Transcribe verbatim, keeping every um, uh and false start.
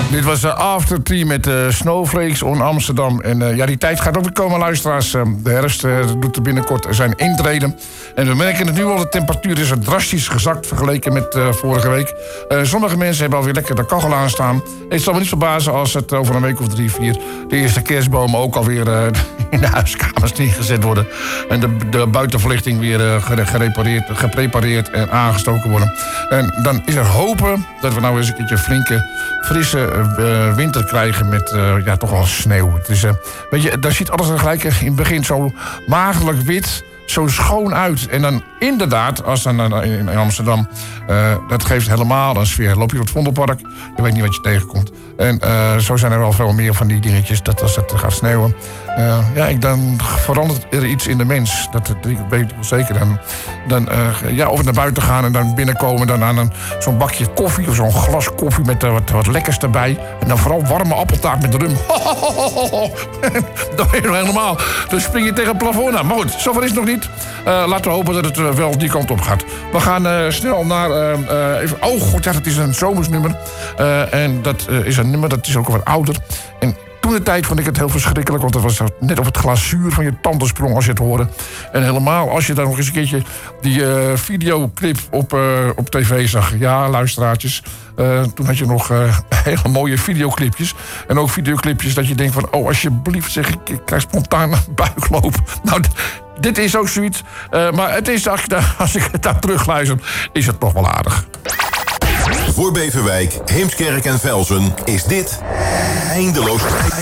Dit was de After Tea met uh, Snowflakes on Amsterdam. En uh, ja, die tijd gaat ook weer komen, luisteraars. Uh, de herfst uh, doet er binnenkort zijn intreden. En we merken het nu al, de temperatuur is er drastisch gezakt vergeleken met uh, vorige week. Uh, sommige mensen hebben alweer lekker de kachel aanstaan. Het zal me niet verbazen als het over een week of drie, vier... de eerste kerstbomen ook alweer uh, in de huiskamers neergezet worden. En de, de buitenverlichting weer uh, gerepareerd, geprepareerd en aangestoken worden. En dan is er hopen dat we nou eens een keertje flinke, frisse uh, winter krijgen met uh, ja, toch wel sneeuw. Het is, uh, weet je, daar ziet alles er gelijk in het begin zo maagdelijk wit, zo schoon uit. En dan inderdaad, als dan uh, in Amsterdam, uh, dat geeft helemaal een sfeer. Loop je op het Vondelpark, je weet niet wat je tegenkomt. En uh, zo zijn er wel veel meer van die dingetjes, dat als het gaat sneeuwen. Uh, ja, ik, dan verandert er iets in de mens. Dat, dat weet ik wel zeker. Dan, dan, uh, ja, of het naar buiten gaan en dan binnenkomen, dan aan een, zo'n bakje koffie of zo'n glas koffie met uh, wat, wat lekkers erbij. En dan vooral warme appeltaart met rum. Dat ben je helemaal. Dan spring je tegen het plafond aan. Maar goed, zover is het nog niet. Uh, laten we hopen dat het uh, wel die kant op gaat. We gaan uh, snel naar... Uh, uh, even, oh god, ja, dat is een zomersnummer. Uh, en dat uh, is een nummer, dat is ook al wat ouder. En toen de tijd vond ik het heel verschrikkelijk, want het was net op het glazuur van je tanden sprong als je het hoorde. En helemaal als je daar nog eens een keertje die uh, videoclip op, uh, op tv zag. Ja, luisteraartjes. Uh, toen had je nog uh, hele mooie videoclipjes. En ook videoclipjes dat je denkt van, oh, alsjeblieft, zeg ik, ik krijg spontaan een buikloop. Nou, d- dit is ook zoiets. Uh, maar het is, als, je, als ik het daar terugluister, is het toch wel aardig. Voor Beverwijk, Heemskerk en Velsen is dit Eindeloos